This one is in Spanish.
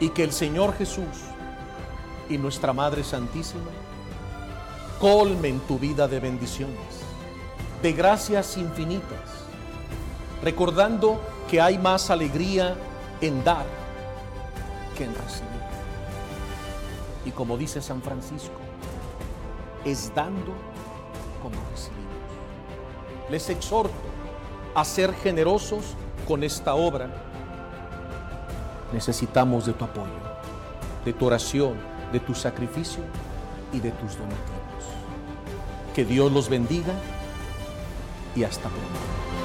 y que el Señor Jesús y nuestra Madre Santísima colmen tu vida de bendiciones, de gracias infinitas, recordando que hay más alegría en dar que en recibir. Y como dice San Francisco, es dando como recibimos. Les exhorto a ser generosos con esta obra. Necesitamos de tu apoyo, de tu oración, de tu sacrificio y de tus donativos. Que Dios los bendiga y hasta pronto.